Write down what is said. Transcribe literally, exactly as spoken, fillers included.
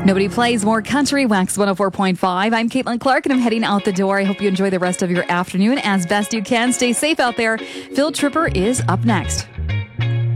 Nobody plays more country. Wax one oh four point five. I'm Caitlin Clark, and I'm heading out the door. I hope you enjoy the rest of your afternoon as best you can. Stay safe out there. Phil Tripper is up next.